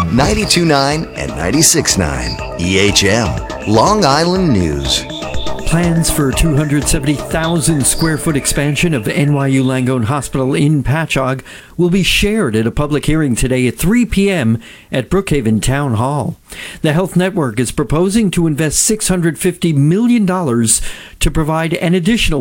92.9 and 96.9 EHM, Long Island News. Plans for 270,000 square foot expansion of NYU Langone Hospital in Patchogue will be shared at a public hearing today at 3 p.m. at Brookhaven Town Hall. The Health Network is proposing to invest $650 million to provide an additional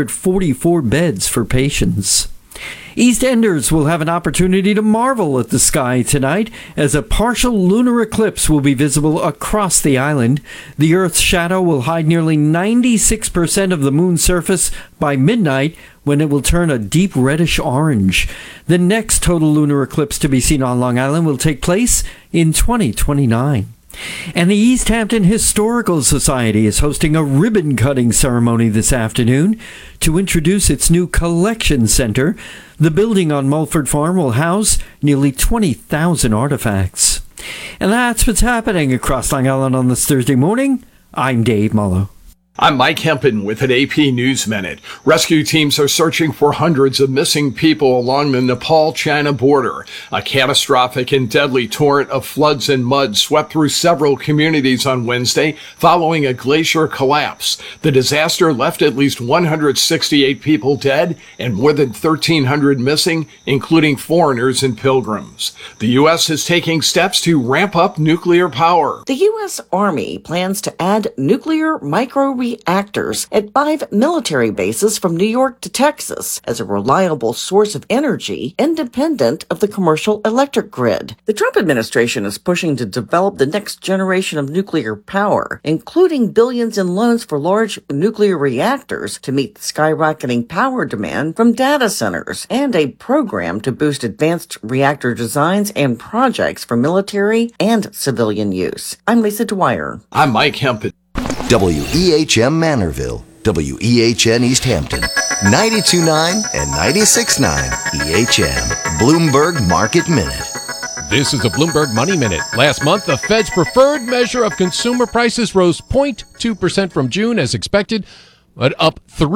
144 beds for patients. East Enders will have an opportunity to marvel at the sky tonight as a partial lunar eclipse will be visible across the island. The Earth's shadow will hide nearly 96% of the moon's surface by midnight, when it will turn a deep reddish orange. The next total lunar eclipse to be seen on Long Island will take place in 2029. And the East Hampton Historical Society is hosting a ribbon-cutting ceremony this afternoon to introduce its new collection center. The building on Mulford Farm will house nearly 20,000 artifacts. And that's what's happening across Long Island on this Thursday morning. I'm Dave Mullo. I'm Mike Hempen with an AP News Minute. Rescue teams are searching for hundreds of missing people along the Nepal-China border. A catastrophic and deadly torrent of floods and mud swept through several communities on Wednesday following a glacier collapse. The disaster left at least 168 people dead and more than 1,300 missing, including foreigners and pilgrims. The U.S. is taking steps to ramp up nuclear power. The U.S. Army plans to add nuclear micro-reactors at 5 military bases from New York to Texas as a reliable source of energy independent of the commercial electric grid. The Trump administration is pushing to develop the next generation of nuclear power, including billions in loans for large nuclear reactors to meet the skyrocketing power demand from data centers, and a program to boost advanced reactor designs and projects for military and civilian use. I'm Lisa Dwyer. I'm Mike Hempen. WEHM Manorville, WEHN East Hampton, 92.9 and 96.9 EHM, Bloomberg Market Minute. This is a Bloomberg Money Minute. Last month, the Fed's preferred measure of consumer prices rose 0.2% from June as expected, but up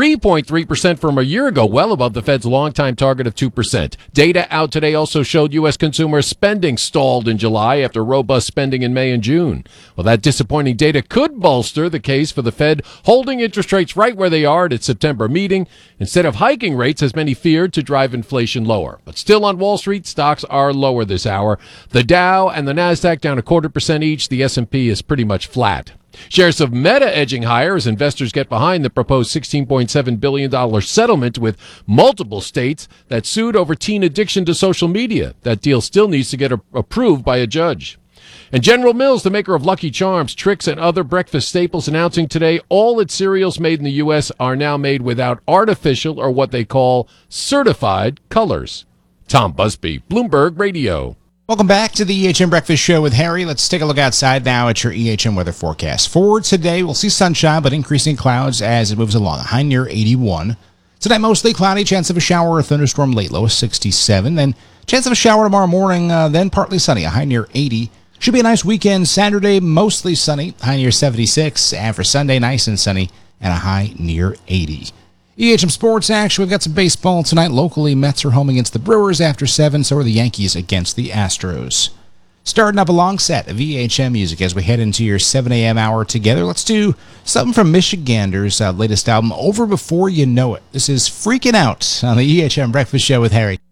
3.3% from a year ago, well above the Fed's longtime target of 2%. Data out today also showed U.S. consumer spending stalled in July after robust spending in May and June. Well, that disappointing data could bolster the case for the Fed holding interest rates right where they are at its September meeting, instead of hiking rates, as many feared, to drive inflation lower. But still on Wall Street, stocks are lower this hour. The Dow and the Nasdaq down 0.25% each. The S&P is pretty much flat. Shares of Meta edging higher as investors get behind the proposed $16.7 billion settlement with multiple states that sued over teen addiction to social media. That deal still needs to get approved by a judge. And General Mills, the maker of Lucky Charms, Trix, and other breakfast staples, announcing today all its cereals made in the U.S. are now made without artificial or what they call certified colors. Tom Busby, Bloomberg Radio. Welcome back to the EHM Breakfast Show with Harry. Let's take a look outside now at your EHM weather forecast. For today, we'll see sunshine, but increasing clouds as it moves along. A high near 81. Tonight, mostly cloudy. Chance of a shower or thunderstorm late. Low is 67. Then chance of a shower tomorrow morning. Then partly sunny. A high near 80. Should be a nice weekend. Saturday, mostly sunny. High near 76. And for Sunday, nice and sunny. And a high near 80. EHM Sports action. We've got some baseball tonight. Locally, Mets are home against the Brewers after 7. So are the Yankees against the Astros. Starting up a long set of EHM music as we head into your 7 a.m. hour together. Let's do something from Michigander's latest album, Over Before You Know It. This is Freaking Out on the EHM Breakfast Show with Harry.